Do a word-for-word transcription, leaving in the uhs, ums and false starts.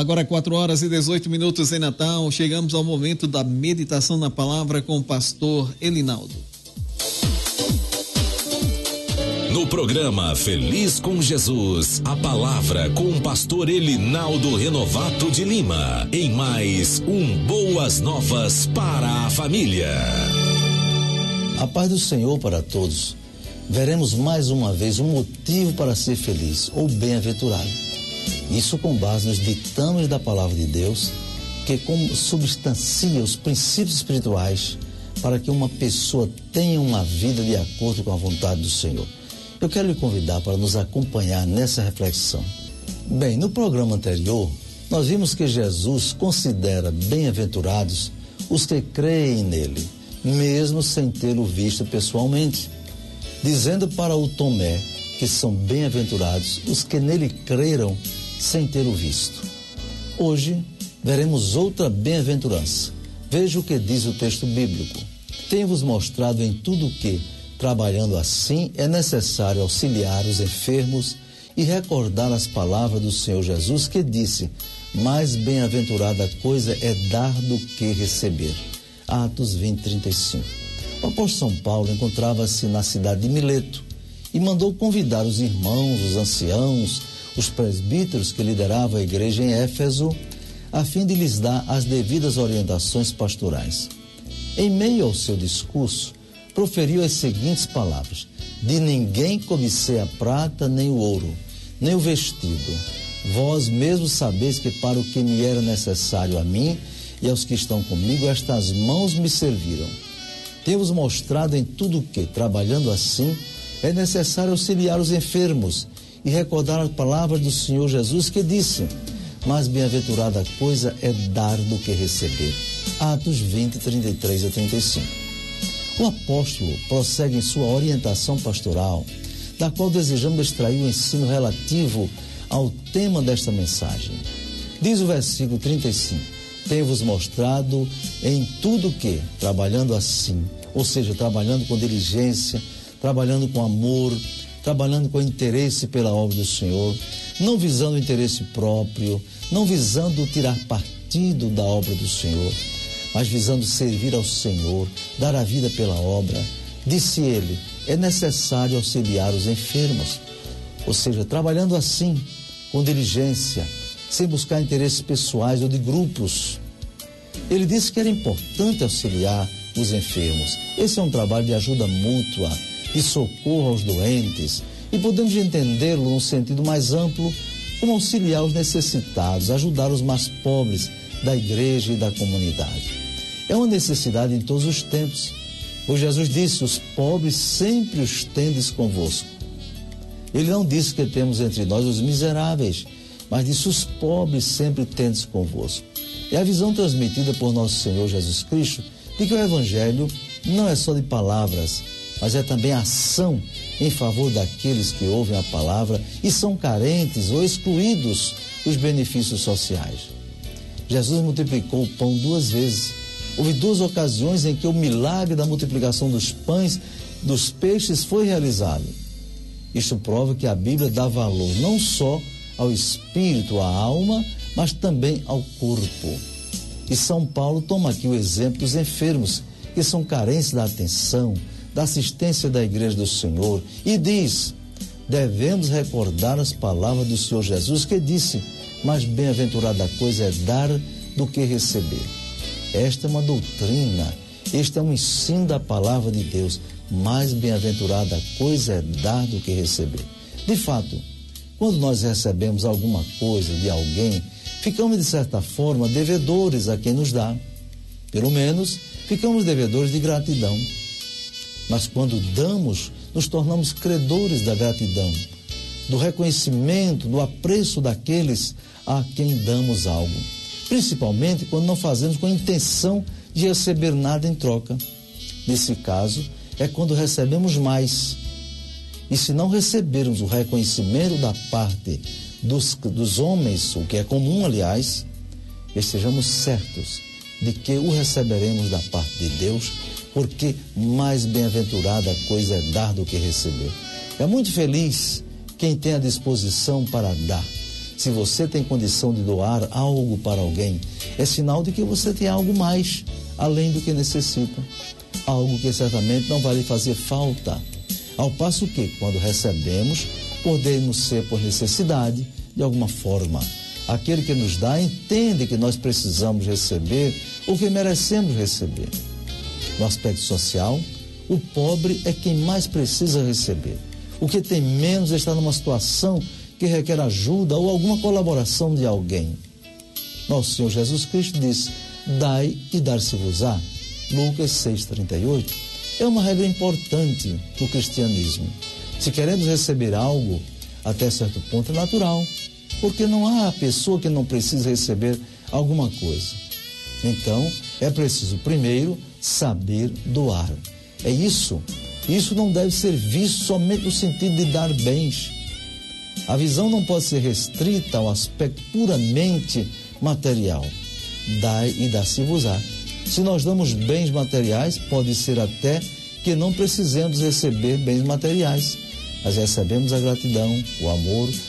Agora quatro horas e dezoito minutos em Natal, chegamos ao momento da meditação na palavra com o pastor Elinaldo. No programa Feliz com Jesus, a palavra com o pastor Elinaldo Renovato de Lima, em mais um Boas Novas para a Família. A paz do Senhor para todos. Veremos mais uma vez um motivo para ser feliz ou bem-aventurado. Isso com base nos ditames da palavra de Deus, que substancia os princípios espirituais para que uma pessoa tenha uma vida de acordo com a vontade do Senhor. Eu quero lhe convidar para nos acompanhar nessa reflexão. Bem, no programa anterior, nós vimos que Jesus considera bem-aventurados os que creem nele, mesmo sem tê-lo visto pessoalmente, dizendo para o Tomé que são bem-aventurados os que nele creram sem tê-lo visto. Hoje, veremos outra bem-aventurança. Veja o que diz o texto bíblico. Tenho-vos mostrado em tudo que, trabalhando assim, é necessário auxiliar os enfermos e recordar as palavras do Senhor Jesus, que disse: mais bem-aventurada coisa é dar do que receber. Atos vinte, trinta e cinco. O apóstolo São Paulo encontrava-se na cidade de Mileto e mandou convidar os irmãos, os anciãos, os presbíteros que lideravam a igreja em Éfeso, a fim de lhes dar as devidas orientações pastorais. Em meio ao seu discurso, proferiu as seguintes palavras: de ninguém cobicei a prata, nem o ouro, nem o vestido. Vós mesmos sabeis que para o que me era necessário a mim e aos que estão comigo, estas mãos me serviram. Tenho-vos mostrado em tudo que, trabalhando assim, é necessário auxiliar os enfermos e recordar as palavras do Senhor Jesus, que disse: mais bem-aventurada coisa é dar do que receber. Atos vinte, trinta e três a trinta e cinco. O apóstolo prossegue em sua orientação pastoral, da qual desejamos extrair o ensino relativo ao tema desta mensagem. Diz o versículo trinta e cinco: tenho-vos mostrado em tudo que, trabalhando assim, ou seja, trabalhando com diligência, trabalhando com amor, trabalhando com interesse pela obra do Senhor, não visando o interesse próprio, não visando tirar partido da obra do Senhor, mas visando servir ao Senhor, dar a vida pela obra. Disse ele: é necessário auxiliar os enfermos. Ou seja, trabalhando assim, com diligência, sem buscar interesses pessoais ou de grupos. Ele disse que era importante auxiliar os enfermos. Esse é um trabalho de ajuda mútua, de socorro aos doentes, e podemos entendê-lo num sentido mais amplo, como auxiliar os necessitados, ajudar os mais pobres da igreja e da comunidade. É uma necessidade em todos os tempos, pois Jesus disse: os pobres sempre os tendes convosco. Ele não disse que temos entre nós os miseráveis, mas disse: os pobres sempre tendes convosco. É a visão transmitida por nosso Senhor Jesus Cristo de que o Evangelho não é só de palavras, mas é também ação em favor daqueles que ouvem a palavra e são carentes ou excluídos dos benefícios sociais. Jesus multiplicou o pão duas vezes. Houve duas ocasiões em que o milagre da multiplicação dos pães, dos peixes, foi realizado. Isto prova que a Bíblia dá valor não só ao espírito, à alma, mas também ao corpo. E São Paulo toma aqui o exemplo dos enfermos, que são carentes da atenção, da assistência da igreja do Senhor, e diz: devemos recordar as palavras do Senhor Jesus, que disse: mais bem-aventurada coisa é dar do que receber. Esta é uma doutrina, este é um ensino da palavra de Deus. Mais bem-aventurada coisa é dar do que receber. De fato, quando nós recebemos alguma coisa de alguém, ficamos de certa forma devedores a quem nos dá. Pelo menos, ficamos devedores de gratidão. Mas quando damos, nos tornamos credores da gratidão, do reconhecimento, do apreço daqueles a quem damos algo. Principalmente quando não fazemos com a intenção de receber nada em troca. Nesse caso, é quando recebemos mais. E se não recebermos o reconhecimento da parte dos, dos homens, o que é comum, aliás, estejamos certos de que o receberemos da parte de Deus, porque mais bem-aventurada coisa é dar do que receber. É muito feliz quem tem a disposição para dar, Se você tem condição de doar algo para alguém, é sinal de que você tem algo mais, além do que necessita. Algo que certamente não vai lhe fazer falta. Ao passo que, quando recebemos, podemos ser por necessidade, de alguma forma. Aquele que nos dá entende que nós precisamos receber o que merecemos receber. No aspecto social, o pobre é quem mais precisa receber. O que tem menos está numa situação que requer ajuda ou alguma colaboração de alguém. Nosso Senhor Jesus Cristo disse: dai e dar-se-vos-á. Lucas seis, trinta e oito. É uma regra importante do cristianismo. Se queremos receber algo, até certo ponto é natural, porque não há pessoa que não precise receber alguma coisa. Então, é preciso primeiro saber doar. É isso. Isso não deve ser visto somente no sentido de dar bens. A visão não pode ser restrita ao aspecto puramente material. Dai e dá-se-vos-á. Se nós damos bens materiais, pode ser até que não precisemos receber bens materiais, mas recebemos a gratidão, o amor,